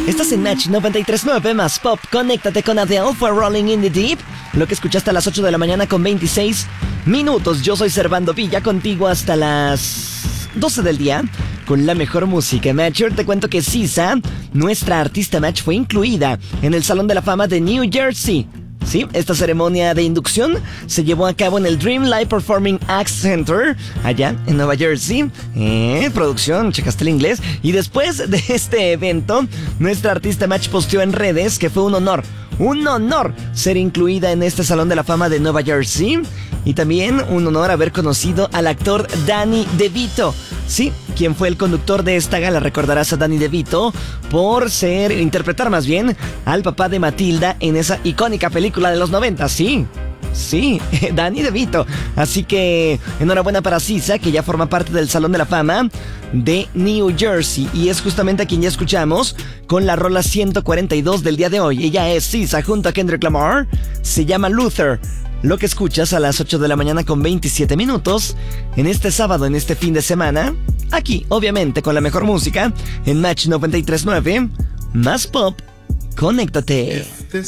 Estás en Match 93.9 más Pop. Conéctate con Adele, fue Rolling in the Deep. Lo que escuchaste a las 8 de la mañana con 26 minutos. Yo soy Servando Villa, contigo hasta las 12 del día con la mejor música. Matcher, te cuento que SZA, nuestra artista Match, fue incluida en el Salón de la Fama de New Jersey. Sí, esta ceremonia de inducción se llevó a cabo en el Dream Live Performing Arts Center, allá en Nueva Jersey. Producción, checaste el inglés. Y después de este evento, nuestra artista Match posteó en redes que fue un honor ser incluida en este Salón de la Fama de Nueva Jersey. Y también un honor haber conocido al actor Danny DeVito. Sí, quien fue el conductor de esta gala. Recordarás a Danny DeVito por interpretar más bien al papá de Matilda en esa icónica película de los 90. Sí, Danny DeVito. Así que enhorabuena para SZA, que ya forma parte del Salón de la Fama de New Jersey. Y es justamente a quien ya escuchamos con la rola 142 del día de hoy. Ella es SZA junto a Kendrick Lamar. Se llama Luther. Lo que escuchas a las 8 de la mañana con 27 minutos en este sábado, en este fin de semana. Aquí, obviamente, con la mejor música en Match 93.9. Más Pop. Conéctate.